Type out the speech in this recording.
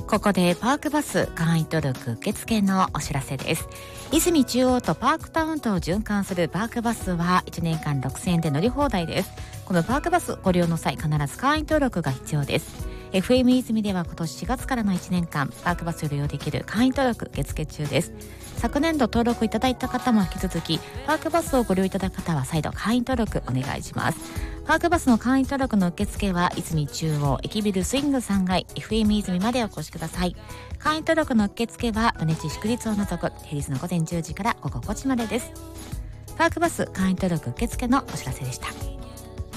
ここでパークバス会員登録受付のお知らせです。泉中央とパークタウンとを循環するパークバスは1年間6000円で乗り放題です。このパークバスご利用の際、必ず会員登録が必要です。FM 泉では今年4月からの1年間、パークバスを利用できる会員登録受付中です。昨年度登録いただいた方も引き続き、パークバスをご利用いただく方は再度会員登録お願いします。パークバスの会員登録の受付は泉中央駅ビルスイング3階 FM 泉までお越しください。会員登録の受付は土日祝日を除く平日の午前10時から午後5時までです。パークバス会員登録受付のお知らせでした。